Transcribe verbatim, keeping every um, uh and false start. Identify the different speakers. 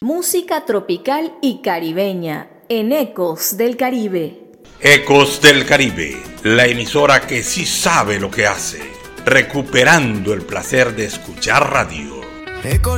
Speaker 1: Música tropical y caribeña en Ecos del Caribe.
Speaker 2: Ecos del Caribe, la emisora que sí sabe lo que hace, recuperando el placer de escuchar radio. Ecos